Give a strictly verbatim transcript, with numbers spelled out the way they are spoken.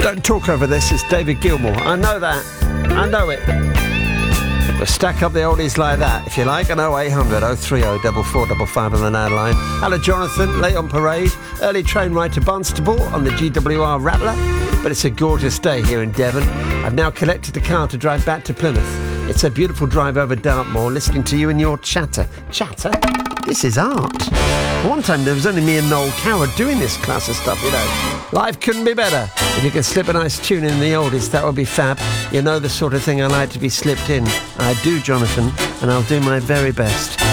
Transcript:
Don't talk over this, it's David Gilmour. I know that. I know it. We'll stack up the oldies like that, if you like, on oh eight hundred, oh three oh, four four five five on the nine line. Hello, Jonathan, late on parade. Early train ride to Barnstaple on the G W R Rattler. But it's a gorgeous day here in Devon. I've now collected the car to drive back to Plymouth. It's a beautiful drive over Dartmoor, listening to you and your chatter. Chatter? This is art. One time there was only me and Noel Coward doing this class of stuff, you know. Life couldn't be better. If you could slip a nice tune in the oldies, that would be fab. You know the sort of thing I like to be slipped in. I do, Jonathan, and I'll do my very best.